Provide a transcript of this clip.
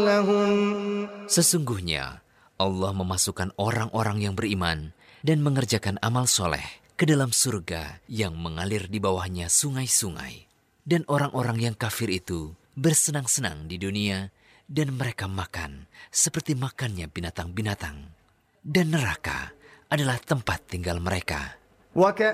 لهم. Sesungguhnya Allah memasukkan orang-orang yang beriman dan mengerjakan amal soleh ke dalam surga yang mengalir di bawahnya sungai-sungai. Dan orang-orang yang kafir itu bersenang-senang di dunia dan mereka makan seperti makannya binatang-binatang. Dan neraka adalah tempat tinggal mereka. وكأين